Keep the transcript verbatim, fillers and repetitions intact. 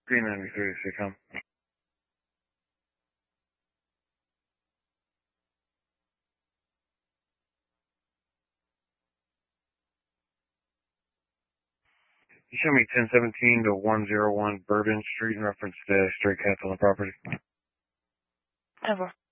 three ninety-three, so come. You show me ten seventeen to one oh one Bourbon Street in reference to stray cats on the property. Over.